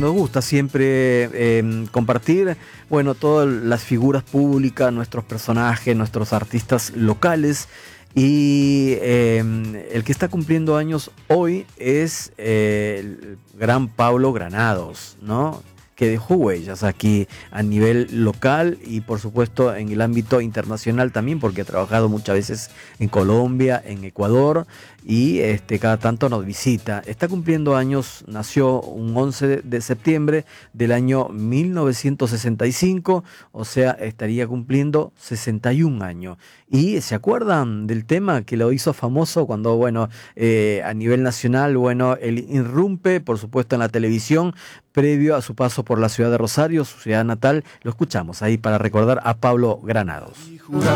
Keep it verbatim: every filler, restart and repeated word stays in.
nos gusta siempre eh, compartir, bueno, todas las figuras públicas, nuestros personajes, nuestros artistas locales. Y eh, el que está cumpliendo años hoy es eh, el gran Pablo Granados, ¿no? Que dejó huellas aquí a nivel local y por supuesto en el ámbito internacional también, porque ha trabajado muchas veces en Colombia, en Ecuador, y este, cada tanto nos visita. Está cumpliendo años, nació un once de septiembre del año mil novecientos sesenta y cinco, o sea, estaría cumpliendo sesenta y un años. Y se acuerdan del tema que lo hizo famoso cuando, bueno, eh, a nivel nacional, bueno, él irrumpe, por supuesto, en la televisión, previo a su paso por la ciudad de Rosario, su ciudad natal. Lo escuchamos ahí para recordar a Pablo Granados.